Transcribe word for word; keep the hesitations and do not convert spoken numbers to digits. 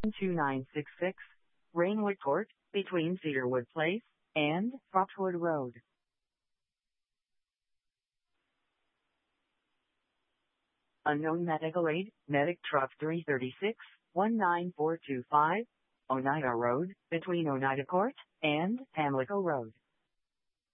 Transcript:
two nine six six, Rainwood Court, between Cedarwood Place and Foxwood Road. Unknown medical aid, Medic Truck three thirty-six, one nine four two five, Oneida Road, between Oneida Court and Pamlico Road.